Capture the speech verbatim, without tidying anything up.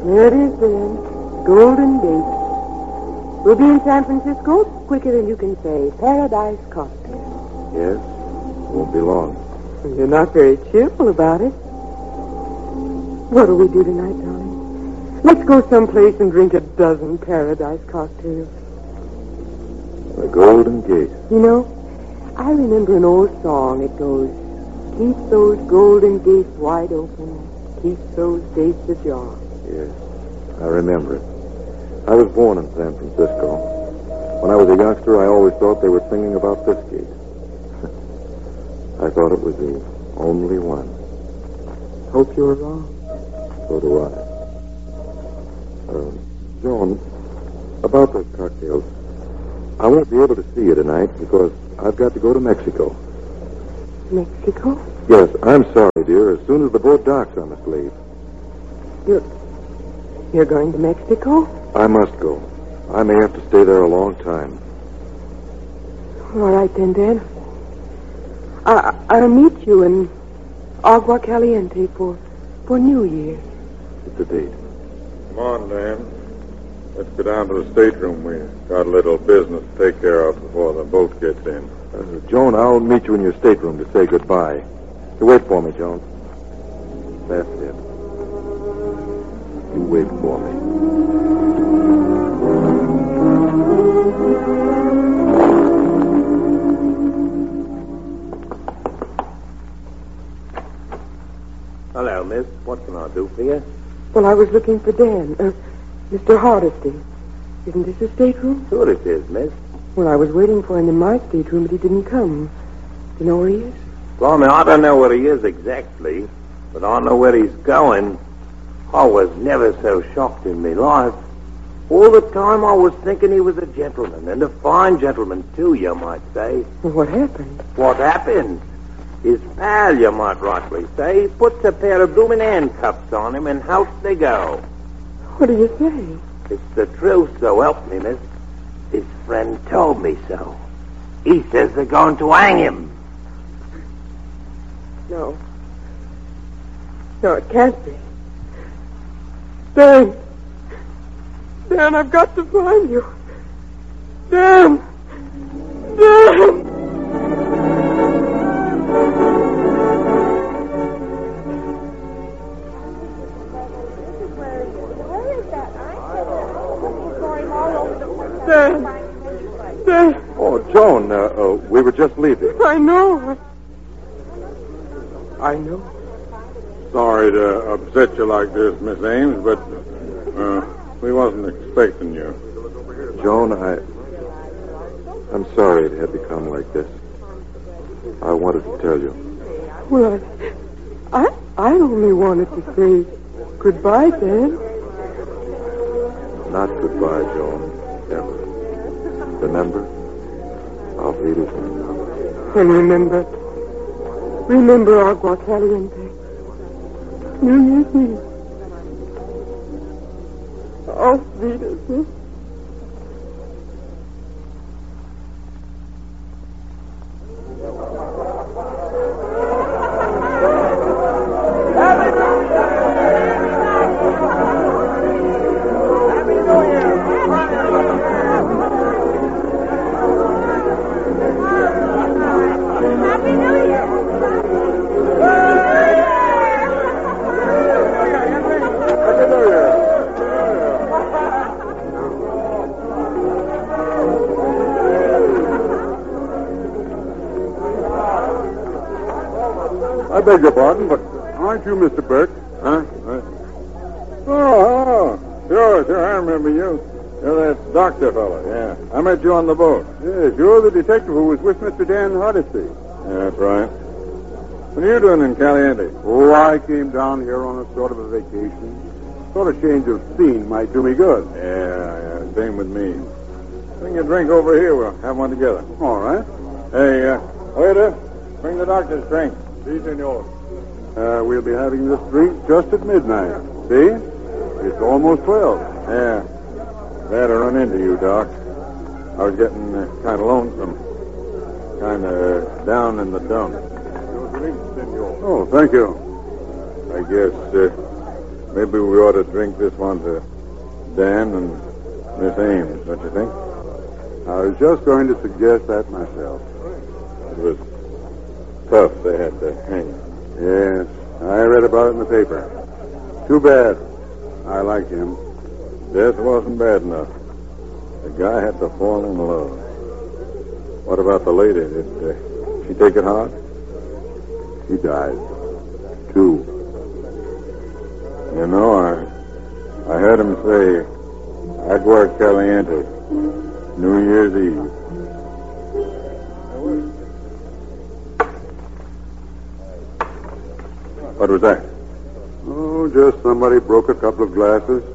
There it is, then. Golden Gate. We'll be in San Francisco quicker than you can say. Paradise Cocktail. Yes. Won't be long. You're not very cheerful about it. What'll we do tonight, darling? Let's go someplace and drink a dozen Paradise Cocktails. The Golden Gate. You know, I remember an old song. It goes, keep those golden gates wide open. Keep those gates ajar. Yes, I remember it. I was born in San Francisco. When I was a youngster, I always thought they were singing about this gate. I thought it was the only one. Hope you're wrong. So do I. Uh, Joan, about those cocktails, I won't be able to see you tonight because I've got to go to Mexico. Mexico? Yes, I'm sorry, dear. As soon as the boat docks, I must leave. You're, you're going to Mexico? I must go. I may have to stay there a long time. All right, then, Dan. I, I'll meet you in Agua Caliente for, for New Year's. It's a date. Come on, Dan. Let's go down to the stateroom. We've got a little business to take care of before the boat gets in. Uh, Joan, I'll meet you in your stateroom to say goodbye. You wait for me, Joan. That's it. You wait for me. Hello, miss. What can I do for you? Well, I was looking for Dan, uh, Mister Hardesty. Isn't this his stateroom? Sure it is, miss. Well, I was waiting for him in my stateroom, but he didn't come. Do you know where he is? Blimey, I don't know where he is exactly, but I know where he's going. I was never so shocked in my life. All the time I was thinking he was a gentleman, and a fine gentleman, too, you might say. Well, what happened? What happened? His pal, you might rightly say, he puts a pair of blooming handcuffs on him, and out they go. What do you say? It's the truth, so help me, miss. His friend told me so. He says they're going to hang him. No. No, it can't be. Dan! Dan, I've got to find you. Dan! Dan! Dan! Dan! Oh, Joan, uh, uh, we were just leaving. I know. I know. Sorry to upset you like this, Miss Ames, but uh, we wasn't expecting you. Joan, I... I'm sorry it had to come like this. I wanted to tell you. Well, I... I, I only wanted to say goodbye, Dan. Not goodbye, Joan. Ever. Remember? I'll be with you. And remember... Remember Agua Caliente. New Year's Eve. Auf Wiedersehen. I beg your pardon, but aren't you Mister Burke? Huh? Uh, oh, oh, sure, sure, I remember you. You're that doctor fellow, yeah. I met you on the boat. Yes, you're the detective who was with Mister Dan Hardesty. Yeah, that's right. What are you doing in Caliente? Oh, I came down here on a sort of a vacation. Thought a change of scene might do me good. Yeah, yeah, same with me. Bring your drink over here. We'll have one together. All right. Hey, uh, waiter, bring the doctor's drink. Si, senor. Uh, we'll be having this drink just at midnight. See? It's almost twelve. Yeah. Glad to run into you, Doc. I was getting uh, kind of lonesome. Kind of down in the dumps. Oh, thank you. I guess uh, maybe we ought to drink this one to Dan and Miss Ames, don't you think? I was just going to suggest that myself. It was tough they had to hang him. Yes, I read about it in the paper. Too bad. I like him. Death wasn't bad enough. The guy had to fall in love. What about the lady? Did uh, she take it hard? He died. Two. You know, I I heard him say, Agua Caliente, New Year's Eve. What was that? Oh, just somebody broke a couple of glasses.